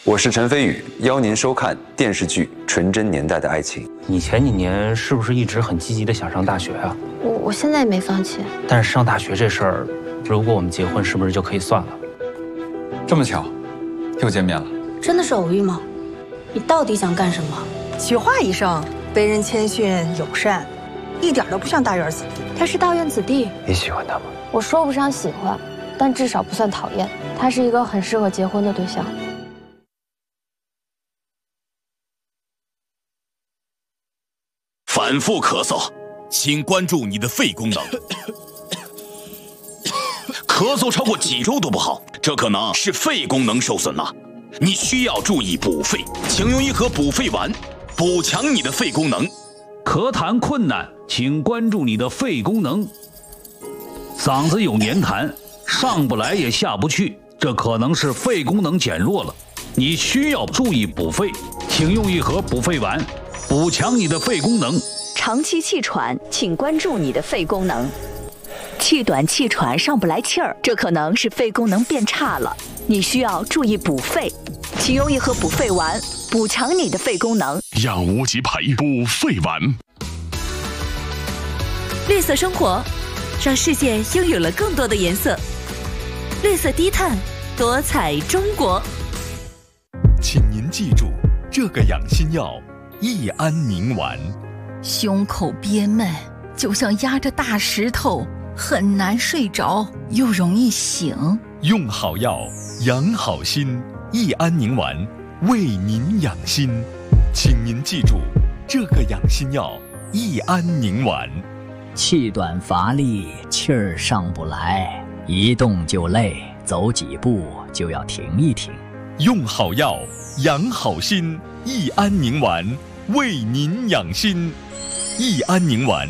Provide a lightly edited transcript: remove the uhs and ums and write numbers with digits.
我是陈飞宇，邀您收看电视剧《纯真年代的爱情》。 你前几年是不是一直很积极的想上大学啊？ 我现在也没放弃。 但是上大学这事儿，如果我们结婚，是不是就可以算了？ 这么巧，又见面了。 真的是偶遇吗？你到底想干什么？ 许话一生，为人谦逊友善，一点都不像大院子弟。 他是大院子弟。 你喜欢他吗？ 我说不上喜欢，但至少不算讨厌。他是一个很适合结婚的对象。 反复咳嗽，请关注你的肺功能。咳嗽超过几周都不好，这可能是肺功能受损了。你需要注意补肺，请用一盒补肺丸，补强你的肺功能。 咳痰困难，请关注你的肺功能。嗓子有黏痰，上不来也下不去，这可能是肺功能减弱了。你需要注意补肺，请用一盒补肺丸，补强你的肺功能。 长期气喘，请关注你的肺功能。气短气喘上不来气儿，这可能是肺功能变差了，你需要注意补肺，请用一盒补肺丸，补强你的肺功能。 养无极培补肺丸。 绿色生活，让世界拥有了更多的颜色。绿色低碳，多彩中国。 请您记住这个养心药：益安宁丸。 胸口憋闷，就像压着大石头，很难睡着，又容易醒。 用好药，养好心。益安宁丸为您养心，请您记住这个养心药：益安宁丸。 气短乏力，气儿上不来，一动就累，走几步就要停一停。 用好药，养好心。益安宁丸为您养心。益安宁丸